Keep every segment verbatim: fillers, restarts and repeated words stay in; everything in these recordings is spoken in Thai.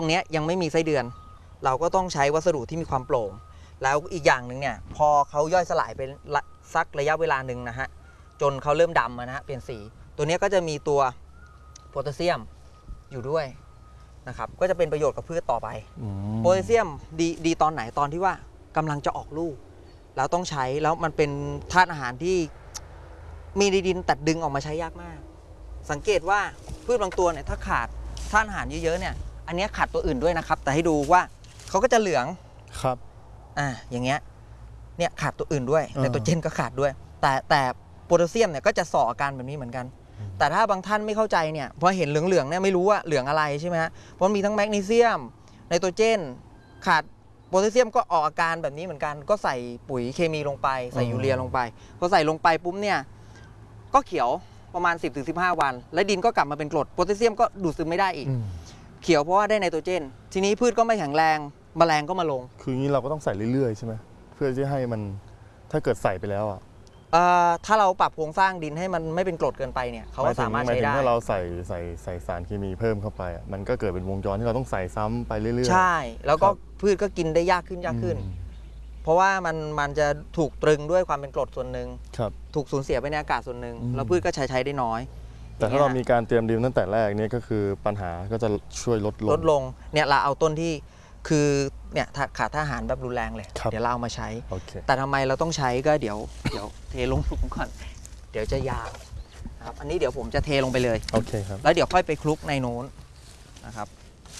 นี้ยังไม่มีไส้เดือนเราก็ต้องใช้วัสดุที่มีความโปร่งแล้วอีกอย่างหนึ่งเนี่ยพอเขาย่อยสลายไปสักระยะเวลาหนึ่งนะฮะจนเขาเริ่มดำนะฮะเปลี่ยนสีตัวนี้ก็จะมีตัวโพแทสเซียมอยู่ด้วยนะครับก็จะเป็นประโยชน์กับพืชต่อไปโพแทสเซียมดีดีตอนไหนตอนที่ว่ากำลังจะออกลูกแล้วต้องใช้แล้วมันเป็นธาตุอาหารที่มีในดินแต่ดึงออกมาใช้ยากมากสังเกตว่าพืชบางตัวเนี่ยถ้าขาดธาตุอาหารเยอะๆเนี่ยอันนี้ขาดตัวอื่นด้วยนะครับแต่ให้ดูว่าเขาก็จะเหลืองครับอ่าอย่างเงี้ยเนี่ยขาดตัวอื่นด้วยไนโตรเจนก็ขาดด้วยแต่แต่โพแทสเซียมเนี่ยก็จะส่ออาการแบบนี้เหมือนกันแต่ถ้าบางท่านไม่เข้าใจเนี่ยพอเห็นเหลืองๆเนี่ยไม่รู้ว่าเหลืองอะไรใช่ไหมฮะเพราะมีทั้งแมกนีเซียมไนโตรเจนขาดโพแทสเซียมก็ออกอาการแบบนี้เหมือนกันก็ใส่ปุ๋ยเคมีลงไปใส่ยูเรียลงไปพอใส่ลงไปปุ๊บเนี่ยก็เขียวประมาณ สิบถึงสิบห้า วันและดินก็กลับมาเป็นกรดโพแทสเซียมก็ดูดซึมไม่ได้อีกเขียวเพราะว่าได้ไนโตรเจนทีนี้พืชก็ไม่แข็งแรงแมลงก็มาลงคืองี้เราก็ต้องใส่เรื่อยๆใช่ไหมเพื่อที่ให้มันถ้าเกิดใส่ไปแล้วอ่ะถ้าเราปรับโครงสร้างดินให้มันไม่เป็นกรดเกินไปเนี่ยเขาก็สามารถใช้ได้ถ้าเราใส่ใส่ใส่สารเคมีเพิ่มเข้าไปมันก็เกิดเป็นวงจรที่เราต้องใส่ซ้ำไปเรื่อยๆใช่แล้วก็พืชก็กินได้ยากขึ้นยากขึ้นเพราะว่ามันมันจะถูกตรึงด้วยความเป็นกรดส่วนหนึ่งถูกสูญเสียไปในอากาศส่วนหนึ่งแล้วพืชก็ใช้ใช้ได้น้อยแต่ถ้าเรามีการเตรียมดินตั้งแต่แรกนี่ก็คือปัญหาก็จะช่วยลดลงลดลงเนี่ยเราเอาต้นที่คือเนี่ยขาดอาหารแบบรุนแรงเลยเดี๋ยวเราเอามาใช้แต่ทำไมเราต้องใช้ก็เดี๋ยวเดี๋ยวเทลงหลุมก่อนเดี๋ยวจะยาวนะครับอันนี้เดี๋ยวผมจะเทลงไปเลยโอเคครับแล้วเดี๋ยวค่อยไปคลุกในโน้นนะครับ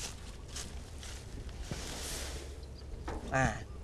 อ่า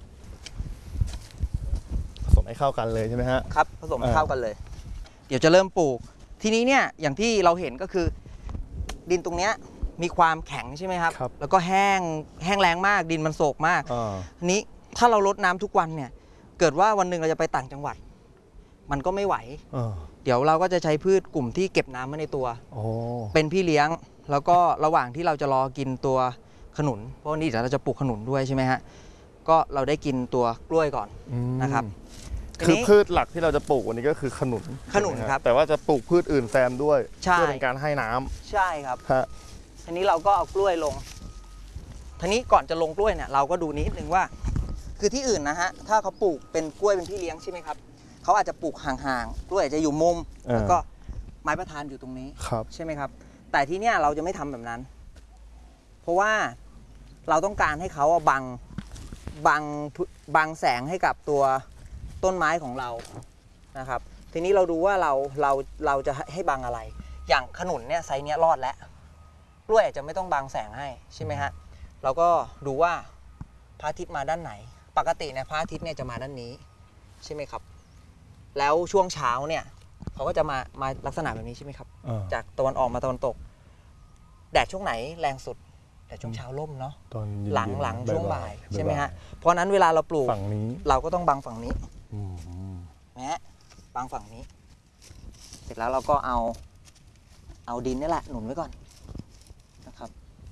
ผสมให้เข้ากันเลยใช่ไหมฮะครับผสมให้เข้ากันเลยเดี๋ยวจะเริ่มปลูกทีนี้เนี่ยอย่างที่เราเห็นก็คือดินตรงเนี้ยมีความแข็งใช่ไหมครับแล้วก็แห้งแห้งแรงมากดินมันโศกมากทีนี้ถ้าเราลดน้ำทุกวันเนี่ยเกิดว่าวันหนึ่งเราจะไปต่างจังหวัดมันก็ไม่ไหวเดี๋ยวเราก็จะใช้พืชกลุ่มที่เก็บน้ำไว้ในตัวเป็นพี่เลี้ยงแล้วก็ระหว่างที่เราจะรอกินตัวขนุนเพราะนี่เดี๋ยวเราจะปลูกขนุนด้วยใช่ไหมฮะก็เราได้กินตัวกล้วยก่อนนะครับคือพืชหลักที่เราจะปลูกวันนี้ก็คือขนุนขนุนครับแต่ว่าจะปลูกพืชอื่นแซมด้วยเพื่อเป็นการให้น้ำใช่ครับทีนี้เราก็เอากล้วยลงทีนี้ก่อนจะลงกล้วยเนี่ยเราก็ดูนิดนึงว่าคือที่อื่นนะฮะถ้าเขาปลูกเป็นกล้วยเป็นพี่เลี้ยงใช่ไหมครับเขาอาจจะปลูกห่างๆกล้วยอาจจะอยู่มุมแล้วก็ไม้ประธานอยู่ตรงนี้ใช่ไหมครับแต่ที่เนี้ยเราจะไม่ทำแบบนั้นเพราะว่าเราต้องการให้เขาบังบังบังแสงให้กับตัวต้นไม้ของเรานะครับทีนี้เราดูว่าเราเราเราจะให้บังอะไรอย่างขนุนเนี่ยไซส์เนี้ยรอดแล้วกล้วยอาจจะไม่ต้องบังแสงให้ใช่ไหมฮะเราก็ดูว่าพระอาทิตย์มาด้านไหนปกติเนี่ยพระอาทิตย์เนี่ยจะมาด้านนี้ใช่ไหมครับแล้วช่วงเช้าเนี่ยเขาก็จะมามาลักษณะแบบนี้ใช่ไหมครับจากตะวันออกมาตะวันตกแดดช่วงไหนแรงสุดแต่ช่วงเช้าล่มเนาะหลังหลังช่วงบ่ายใช่ไหมฮะเพราะนั้นเวลาเราปลูกเราก็ต้องบังฝั่งนี้นะบังฝั่งนี้เสร็จแล้วเราก็เอาเอาดินนี่แหละหนุนไว้ก่อนนะครับ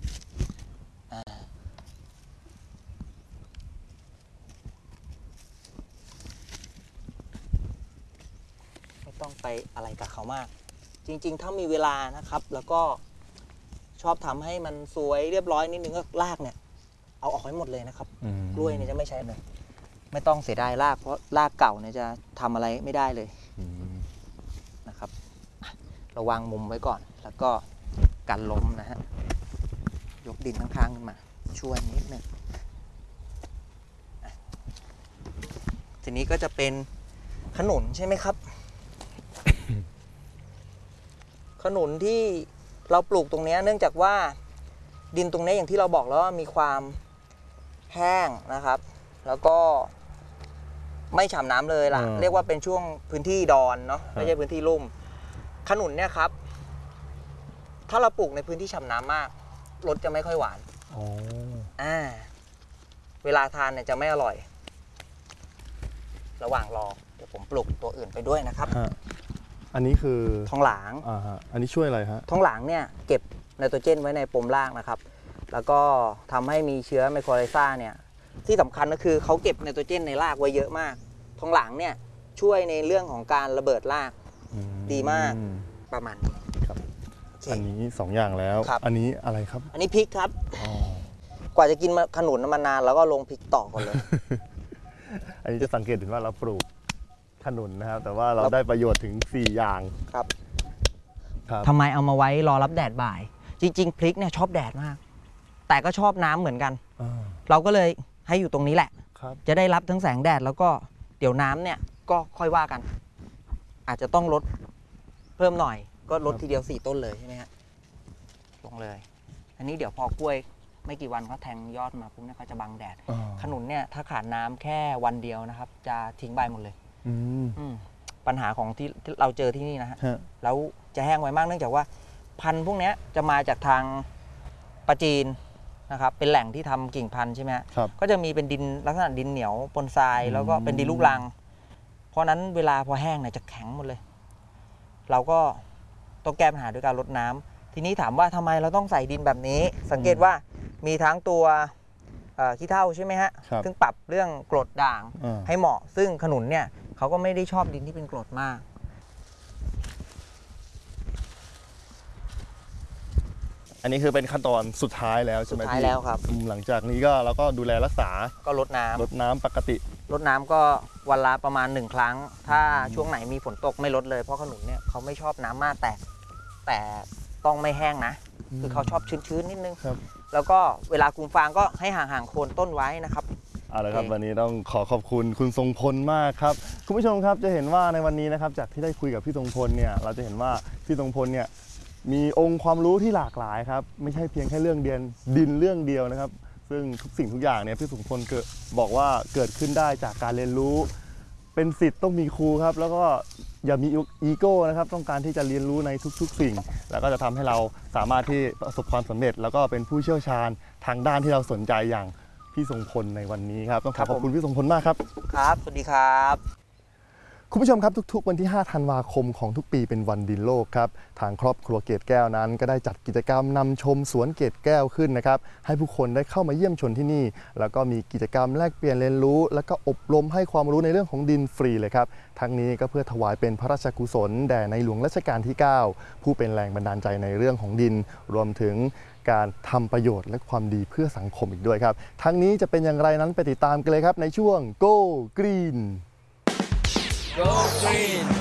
ไม่ต้องไปอะไรกับเขามากจริงๆถ้ามีเวลานะครับแล้วก็ชอบทำให้มันสวยเรียบร้อยนิดนึงก็รากเนี่ยเอาออกให้หมดเลยนะครับกล้วยเนี่ยจะไม่ใช้เลยไม่ต้องเสียดายรากเพราะรากเก่าเนี่ยจะทำอะไรไม่ได้เลยนะครับระวังมุมไว้ก่อนแล้วก็กันล้มนะฮะยกดินข้างๆขึ้นมาช่วยนิดนึงทีนี้ก็จะเป็นขนุนใช่ไหมครับ ขนุนที่เราปลูกตรงนี้เนื่องจากว่าดินตรงนี้อย่างที่เราบอกแล้วว่ามีความแห้งนะครับแล้วก็ไม่ฉ่ำน้ำเลยล่ะเรียกว่าเป็นช่วงพื้นที่ดอนเนาะไม่ใช่พื้นที่ลุ่มขนุนเนี่ยครับถ้าเราปลูกในพื้นที่ฉ่ำน้ำมากรสจะไม่ค่อยหวานอ่าเวลาทานเนี่ยจะไม่อร่อยระหว่างรอเดี๋ยวผมปลูกตัวอื่นไปด้วยนะครับอันนี้คือทองหลางอ่าฮะอันนี้ช่วยอะไรฮะทองหลางเนี่ยเก็บไนโตรเจนไว้ในปมรากนะครับแล้วก็ทำให้มีเชื้อไมโครไรซ่าเนี่ยที่สำคัญก็คือเขาเก็บไนโตรเจนในรากไว้เยอะมากทองหลางเนี่ยช่วยในเรื่องของการระเบิดรากดีมากประมาณนี้ครับอันนี้สองอย่างแล้วอันนี้อะไรครับอันนี้พริกครับกว่าจะกินขนุนมานานแล้วก็ลงพริกต่อก่อนเลยอันนี้จะสังเกตเห็นว่าเราปลูกขนุนนะครับแต่ว่าเราได้ประโยชน์ถึงสี่อย่างครับครับทำไมเอามาไว้รอรับแดดบ่าย จริงๆพริกเนี่ยชอบแดดมาก แต่ก็ชอบน้ำเหมือนกันเราก็เลยให้อยู่ตรงนี้แหละจะได้รับทั้งแสงแดดแล้วก็เดี๋ยวน้ำเนี่ยก็ค่อยว่ากัน อาจจะต้องลดเพิ่มหน่อยก็ลดทีเดียวสี่ต้นเลยใช่ไหมฮะลงเลย อันนี้เดี๋ยวพอกล้วยไม่กี่วันเขาแทงยอดมาปุ๊บเนี่ยเขาจะบังแดดขนุนเนี่ยถ้าขาดน้ำแค่วันเดียวนะครับจะทิ้งใบหมดเลยปัญหาของที่เราเจอที่นี่นะฮะแล้วจะแห้งไวมากเนื่องจากว่าพันธุ์พวกนี้จะมาจากทางปะจีนนะครับเป็นแหล่งที่ทำกิ่งพันธุ์ใช่ไหมครับก็จะมีเป็นดินลักษณะดินเหนียวปนทรายแล้วก็เป็นดินลูกรังเพราะนั้นเวลาพอแห้งเนี่ยจะแข็งหมดเลยเราก็ต้องแก้ปัญหาด้วยการลดน้ำทีนี้ถามว่าทำไมเราต้องใส่ดินแบบนี้สังเกตว่ามีทั้งตัวขี้เถ้าใช่ไหมฮะซึ่งปรับเรื่องกรดด่างให้เหมาะซึ่งขนุนเนี่ยเขาก็ไม่ได้ชอบดินที่เป็นกรดมากอันนี้คือเป็นขั้นตอนสุดท้ายแล้วใช่ไหมพี่สุดท้ายแล้วครับหลังจากนี้ก็เราก็ดูแลรักษาก็ลดน้ำลดน้ำปกติลดน้ำก็วันละประมาณหนึ่งครั้งถ้าช่วงไหนมีฝนตกไม่ลดเลยเพราะขนุนเนี่ยเขาไม่ชอบน้ำมากแต่แต่ต้องไม่แห้งนะคือเขาชอบชื้นๆนิดนึงแล้วก็เวลาคุมฟางก็ให้ห่างๆโคนต้นไว้นะครับเอาละครับวันนี้ต้องขอขอบคุณคุณทรงพลมากครับคุณผู้ชมครับจะเห็นว่าในวันนี้นะครับจากที่ได้คุยกับพี่ทรงพลเนี่ยเราจะเห็นว่าพี่ทรงพลเนี่ยมีองค์ความรู้ที่หลากหลายครับไม่ใช่เพียงแค่เรื่องเดียนดินเรื่องเดียวนะครับซึ่งทุกสิ่งทุกอย่างเนี่ยพี่ทรงพลเกิดบอกว่าเกิดขึ้นได้จากการเรียนรู้เป็นศิษย์ต้องมีครูครับแล้วก็อย่ามีอีโก้นะครับต้องการที่จะเรียนรู้ในทุกๆสิ่งแล้วก็จะทำให้เราสามารถที่ประสบความสำเร็จแล้วก็เป็นผู้เชี่ยวชาญทางด้านที่เราสนใจอย่างพี่ทรงพลในวันนี้ครับต้องขอขอบคุณพี่ทรงพลมากครับครับสวัสดีครับคุณผู้ชมครับทุกๆวันที่ห้าธันวาคมของทุกปีเป็นวันดินโลกครับทางครอบครัวเกตแก้วนั้นก็ได้จัดกิจกรรมนำชมสวนเกตแก้วขึ้นนะครับให้ผู้คนได้เข้ามาเยี่ยมชมที่นี่แล้วก็มีกิจกรรมแลกเปลี่ยนเรียนรู้แล้วก็อบรมให้ความรู้ในเรื่องของดินฟรีเลยครับทั้งนี้ก็เพื่อถวายเป็นพระราชกุศลแด่ในหลวงรัชกาลที่เก้าผู้เป็นแรงบันดาลใจในเรื่องของดินรวมถึงการทำประโยชน์และความดีเพื่อสังคมอีกด้วยครับทั้งนี้จะเป็นอย่างไรนั้นไปติดตามกันเลยครับในช่วง Go Green Go Green